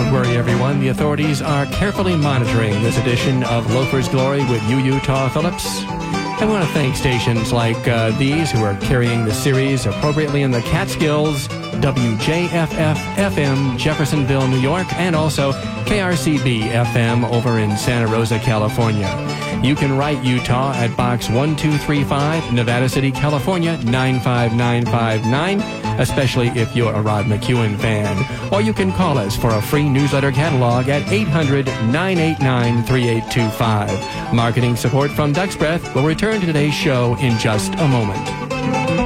Don't worry, everyone. The authorities are carefully monitoring this edition of Loafer's Glory with you, Utah Phillips. I want to thank stations like these who are carrying the series appropriately in the Catskills, WJFF-FM, Jeffersonville, New York, and also KRCB-FM over in Santa Rosa, California. You can write Utah at Box 1235, Nevada City, California, 95959, especially if you're a Rod McEwen fan. Or you can call us for a free newsletter catalog at 800-989-3825. Marketing support from Duck's Breath will return to today's show in just a moment.